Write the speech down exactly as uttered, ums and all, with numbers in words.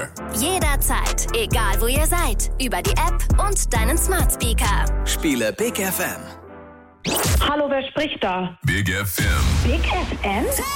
Player. Jederzeit, egal wo ihr seid. Über die App und deinen Smart Speaker. Spiele Big F M. Hallo, wer spricht da? Big F M. Big F M?